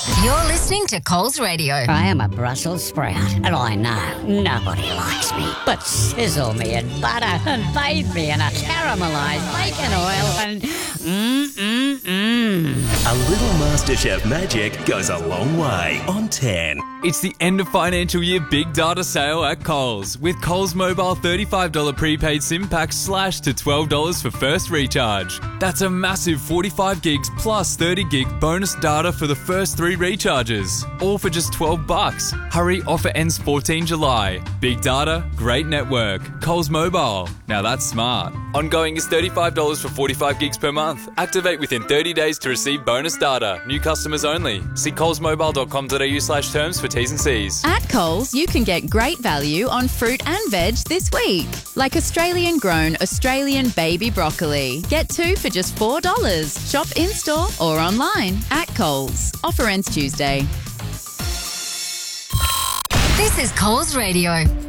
You're listening to Coles Radio. I am a Brussels sprout, and I know nobody likes me. But sizzle me in butter and bathe me in a caramelised bacon oil and A little MasterChef magic goes a long way on 10. It's the end of financial year big data sale at Coles, with Coles Mobile $35 prepaid SIM packs slashed to $12 for first recharge. That's a massive 45 gigs plus 30 gig bonus data for the first 3 recharges, all for just $12. Hurry, offer ends 14 July. Big data, great network. Coles Mobile. Now that's smart. Ongoing is $35 for 45 gigs per month. Activate within 30 days to receive bonus data. New customers only. See colesmobile.com.au/terms for T's and C's. At Coles, you can get great value on fruit and veg this week, like Australian-grown Australian baby broccoli. Get 2 for just $4. Shop in-store or online at Coles. Offer ends Tuesday. This is Coles Radio.